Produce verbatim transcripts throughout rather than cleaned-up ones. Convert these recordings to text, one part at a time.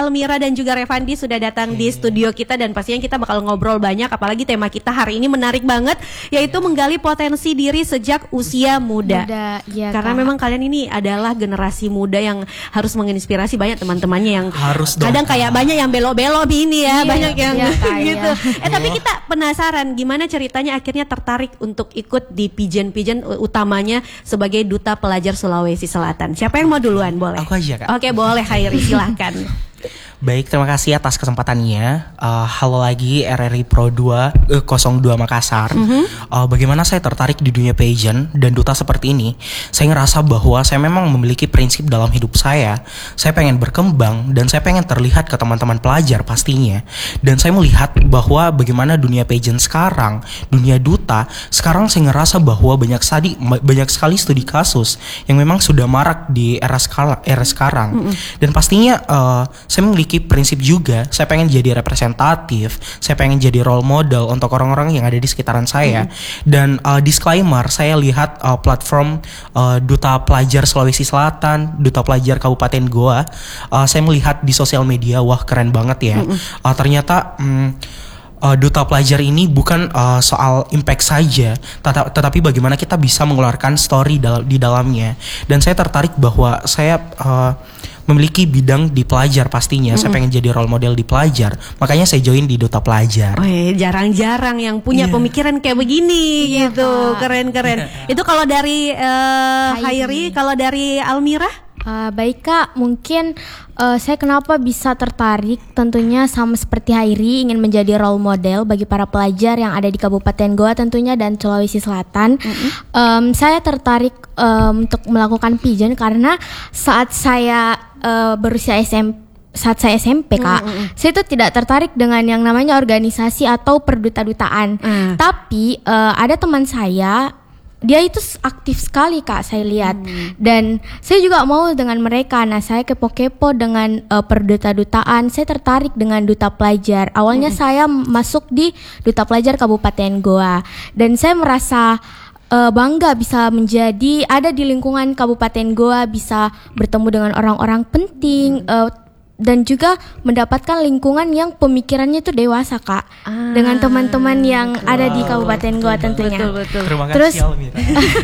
Almira dan juga Revandi sudah datang di studio kita, dan pastinya kita bakal ngobrol banyak, apalagi tema kita hari ini menarik banget, yaitu menggali potensi diri sejak usia muda. muda ya, Karena Kak. memang kalian ini adalah generasi muda yang harus menginspirasi banyak teman-temannya yang Harus dong, kadang kayak Kak. banyak yang belok-belok ini ya, Iya, banyak yang iya, Kak, gitu. iya. Eh tapi kita penasaran gimana ceritanya akhirnya tertarik untuk ikut di pigeon-pigeon, utamanya sebagai duta pelajar Sulawesi Selatan. Siapa yang mau duluan? Boleh. Aku aja, Kak. Oke, boleh Khairi, silahkan. Baik, terima kasih atas kesempatannya. Uh, halo lagi R R I Pro dua eh, nol dua Makassar. Mm-hmm. uh, Bagaimana saya tertarik di dunia pageant dan duta seperti ini? Saya ngerasa bahwa saya memang memiliki prinsip dalam hidup saya. Saya pengen berkembang dan saya pengen terlihat ke teman-teman pelajar pastinya. Dan saya melihat bahwa bagaimana dunia pageant sekarang, dunia duta sekarang, saya ngerasa bahwa banyak sekali banyak sekali studi kasus yang memang sudah marak di era skala, era sekarang. Mm-hmm. Dan pastinya uh, saya memiliki prinsip juga, saya pengen jadi representatif, saya pengen jadi role model untuk orang-orang yang ada di sekitaran saya. Mm-hmm. Dan uh, disclaimer, saya lihat uh, platform uh, Duta Pelajar Sulawesi Selatan, Duta Pelajar Kabupaten Goa, uh, saya melihat di sosial media, wah keren banget ya. Mm-hmm. uh, Ternyata um, Uh, duta pelajar ini bukan uh, soal impact saja, teta- tetapi bagaimana kita bisa mengeluarkan story dal- di dalamnya. Dan saya tertarik bahwa saya uh, memiliki bidang di pelajar pastinya. Mm-hmm. Saya pengen jadi role model di pelajar, makanya saya join di duta pelajar. Oh, jarang-jarang yang punya yeah. pemikiran kayak begini yeah, gitu, keren-keren. Itu kalau dari uh, Khairi, kalau dari Almira? Uh, baik Kak, mungkin uh, saya kenapa bisa tertarik tentunya sama seperti Hairi, ingin menjadi role model bagi para pelajar yang ada di Kabupaten Goa tentunya dan Sulawesi Selatan. Mm-hmm. um, Saya tertarik um, untuk melakukan pigeon karena saat saya uh, berusia S M P, saat saya S M P Kak, mm-hmm. saya itu tidak tertarik dengan yang namanya organisasi atau perduta-dutaan. Mm. Tapi uh, ada teman saya, dia itu aktif sekali Kak, saya lihat. Hmm. Dan saya juga mau dengan mereka. Nah, saya kepo-kepo dengan uh, perduta-dutaan. Saya tertarik dengan duta pelajar. Awalnya hmm. saya masuk di Duta Pelajar Kabupaten Goa. Dan saya merasa uh, bangga bisa menjadi ada di lingkungan Kabupaten Goa, bisa bertemu dengan orang-orang penting, uh, dan juga mendapatkan lingkungan yang pemikirannya itu dewasa Kak, ah, dengan teman-teman yang wow, ada di Kabupaten Goa tentunya. Betul, betul. Terima kasih Terus, Almira.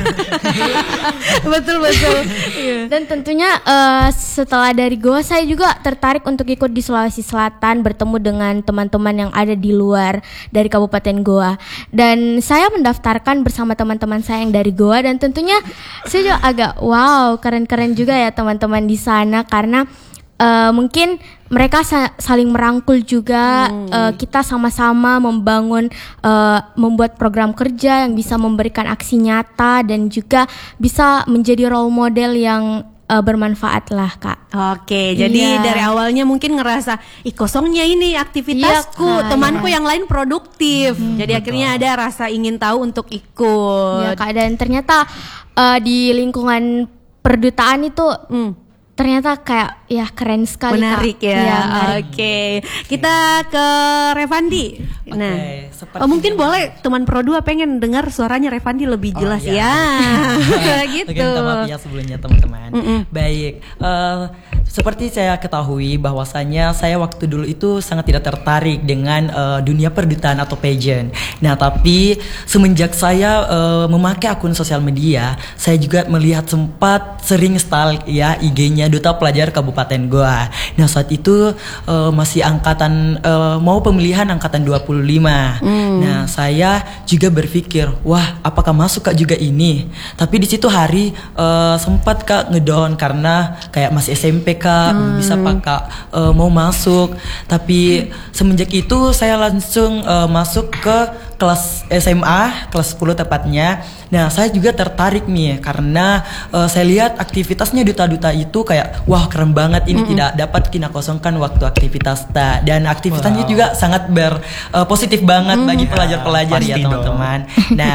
betul betul. Dan tentunya uh, setelah dari Goa, saya juga tertarik untuk ikut di Sulawesi Selatan, bertemu dengan teman-teman yang ada di luar dari Kabupaten Goa. Dan saya mendaftarkan bersama teman-teman saya yang dari Goa, dan tentunya saya juga agak wow, keren-keren juga ya teman-teman di sana, karena Uh, mungkin mereka sa- saling merangkul juga. hmm. uh, Kita sama-sama membangun, uh, membuat program kerja yang bisa memberikan aksi nyata dan juga bisa menjadi role model yang uh, bermanfaat lah Kak. Oke, jadi Iya. dari awalnya mungkin ngerasa, ih kosongnya ini aktivitasku, Iya, temanku iya. yang lain produktif. Hmm, jadi betul. Akhirnya ada rasa ingin tahu untuk ikut. Iya Kak, dan ternyata uh, di lingkungan perdutaan itu hmm. ternyata kayak ya keren sekali. Menarik Kak. ya, ya Oke, kita ke Revandi. Nah, okay, oh, mungkin boleh teman Pro dua pengen dengar suaranya Revandi lebih jelas. Oh, iya. Ya. Gitu. Oke, minta maaf ya sebelumnya teman-teman. Mm-mm. Baik, uh, seperti saya ketahui bahwasanya saya waktu dulu itu sangat tidak tertarik dengan uh, dunia perdutaan atau pageant. Nah, tapi semenjak saya uh, memakai akun sosial media, saya juga melihat sempat sering stalk ya I G-nya Duta Pelajar Kabupaten Goa. Nah, saat itu uh, masih angkatan uh, mau pemilihan angkatan dua puluh lima. Mm. Nah, saya juga berpikir, wah, apakah masuk Kak juga ini? Tapi di situ hari uh, sempat Kak ngedown karena kayak masih S M P Kak, hmm. bisa Pak Kak uh, mau masuk. Tapi hmm. semenjak itu saya langsung uh, masuk ke kelas S M A, kelas sepuluh tepatnya. Nah, saya juga tertarik nih karena uh, saya lihat aktivitasnya duta-duta itu kayak wah keren banget ini, mm-hmm. tidak dapat kita kosongkan waktu aktivitas ta. Dan aktivitasnya wow. juga sangat ber uh, positif banget mm. bagi pelajar-pelajar ya, ya teman-teman. Nah,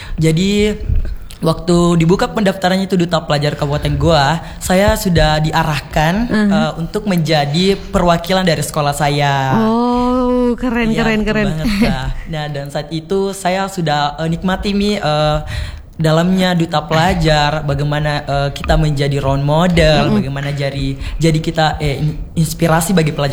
jadi waktu dibuka pendaftarannya itu Duta Pelajar Kabupaten Goa, saya sudah diarahkan uh-huh. uh, untuk menjadi perwakilan dari sekolah saya. Oh, keren ya, keren keren. Banget, nah, dan saat itu saya sudah uh, nikmati nih uh, dalamnya Duta Pelajar, bagaimana uh, kita menjadi role model, mm-hmm. bagaimana jadi jadi kita eh, inspirasi bagi pelajar